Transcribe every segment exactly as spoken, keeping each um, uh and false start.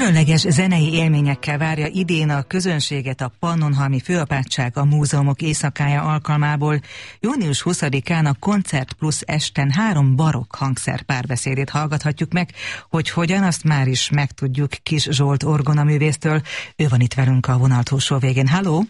Különleges zenei élményekkel várja idén a közönséget a Pannonhalmi Főapátság a Múzeumok Éjszakája alkalmából. június huszadikán a Koncert Plus esten három barokk hangszer párbeszédét hallgathatjuk meg, hogy hogyan, azt már is megtudjuk Kis Zsolt orgonaművésztől. Ő van itt velünk a vonal túlsó végén. Halló!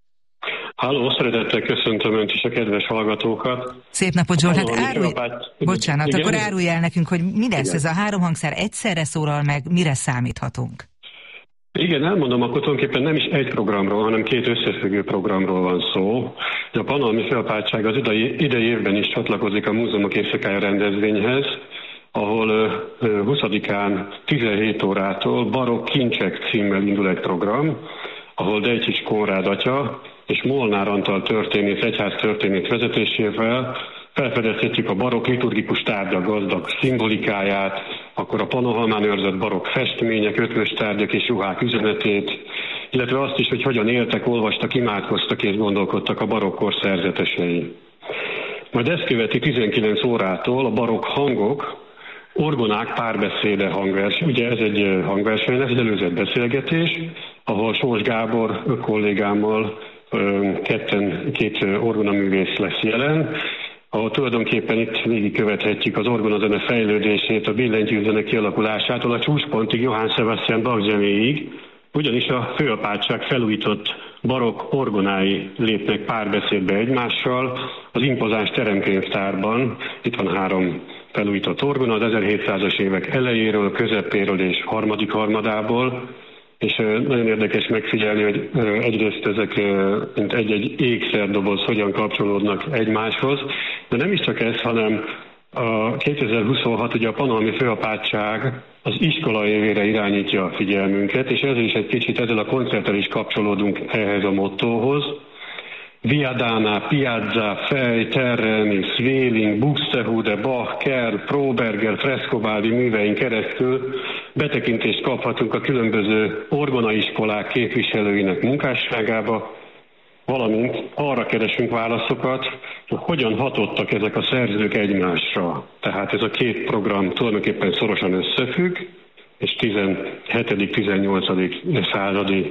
Halló, szeretettel köszöntöm Önt is, a kedves hallgatókat. Szép napot, Zsolt! Hát árulj... Bocsánat, igen? Akkor árulj el nekünk, hogy mi lesz igen. ez a három hangszer, egyszerre szólal meg, mire számíthatunk? Igen, elmondom, akkor tulajdonképpen nem is egy programról, hanem két összefüggő programról van szó. A Pannonhalmi Főapátság az idei, idei évben is csatlakozik a Múzeumok Éjszakája rendezvényhez, ahol huszadikán tizenhét órától Barokk kincsek címmel indul egy program, ahol Dejcsics Konrád atya és Molnár Antal történész, egyház történész vezetésével felfedezhetjük a barokk liturgikus tárgyak gazdag szimbolikáját, akkor a Pannonhalmán őrzött barokk festmények, ötvös tárgyak és ruhák üzenetét, illetve azt is, hogy hogyan éltek, olvastak, imádkoztak és gondolkodtak a barokkor szerzetesei. Majd ezt követi tizenkilenc órától a barokk hangok, orgonák párbeszéde hangverseny. Ugye ez egy hangverseny, ez egy előzött beszélgetés, ahol Sós Gábor kollégámmal ketten, két orgonaművész lesz jelen, ahol tulajdonképpen itt végigkövethetjük az orgonazene fejlődését, a billentyűzene kialakulásától a csúcspontig, Johann Sebastian Bach zenéig, ugyanis a főapátság felújított barokk orgonái lépnek párbeszédbe egymással az impozáns teremkönyvtárban. Itt van három felújított orgona az ezerhétszázas évek elejéről, közepéről és harmadik harmadából, és nagyon érdekes megfigyelni, hogy egyrészt ezek, mint egy-egy ékszerdoboz, hogyan kapcsolódnak egymáshoz, de nem is csak ez, hanem a kétezer-huszonhat ugye a Pannonhalmi Főapátság az iskola évére irányítja a figyelmünket, és ezzel is egy kicsit ezzel a koncerttel is kapcsolódunk ehhez a mottóhoz. Viadana, Piazza, Fej, Terreni, Svéling, Buxtehude, Bach, Kerr, Froberger, Frescobaldi művein keresztül betekintést kaphatunk a különböző orgonaiskolák képviselőinek munkásságába, valamint arra keresünk válaszokat, hogy hogyan hatottak ezek a szerzők egymásra. Tehát ez a két program tulajdonképpen szorosan összefügg, és tizenhetedik-tizennyolcadik századi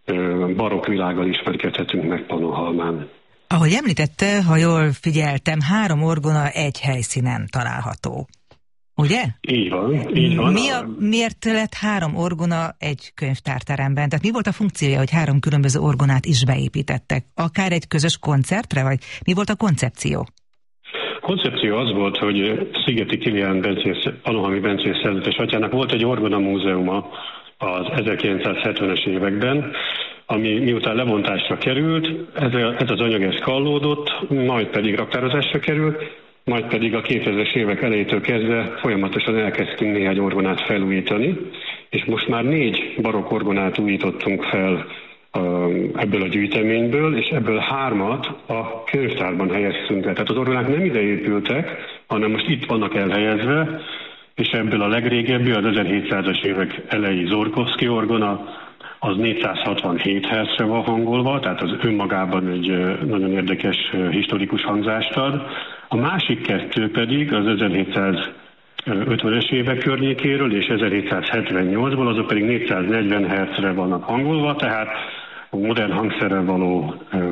barokk világgal ismerkedhetünk meg Pannonhalmán. Ahogy említette, ha jól figyeltem, három orgona egy helyszínen található. Ugye? Így van, így van. Mi a, miért lett három orgona egy könyvtárteremben? Tehát mi volt a funkciója, hogy három különböző orgonát is beépítettek? Akár egy közös koncertre, vagy mi volt a koncepció? A koncepció az volt, hogy Szigeti Kilián Bencész, Pannonhalmi Bencész szerzetes atyának volt egy orgona múzeuma az ezerkilencszázhetvenes években, ami miután lebontásra került, ez, ez az anyag ez kallódott, majd pedig raktározásra került, majd pedig a kétezres évek elejétől kezdve folyamatosan elkezdtünk néhány orgonát felújítani, és most már négy barokk orgonát újítottunk fel ebből a gyűjteményből, és ebből hármat a könyvtárban helyeztünk el. Tehát az orgonák nem ide épültek, hanem most itt vannak elhelyezve, és ebből a legrégebbi, az ezerhétszázas évek elejé Zorkovszky orgona, az négyszázhatvanhét hertzre van hangolva, tehát az önmagában egy nagyon érdekes historikus hangzást ad. A másik kettő pedig az ezerhétszázötvenes évek környékéről és ezerhétszázhetvennyolcból, azok pedig négyszáznegyven hertzre vannak hangolva, tehát a modern hangszerrel való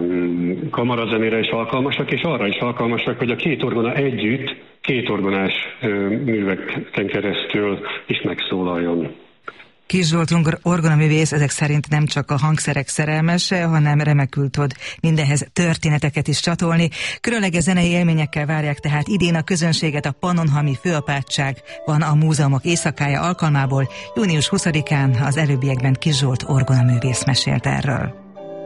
um, kamarazenére is alkalmasak, és arra is alkalmasak, hogy a két orgona együtt, két orgonás um, műveken keresztül is megszólaljon. Kis Zsolt orgonaművész ezek szerint nem csak a hangszerek szerelmese, hanem remekül tud mindenhez történeteket is csatolni. Különleges zenei élményekkel várják tehát idén a közönséget a Pannonhalmi Főapátság van a Múzeumok Éjszakája alkalmából. június huszadikán az előbbiekben Kis Zsolt orgonaművész mesélt erről.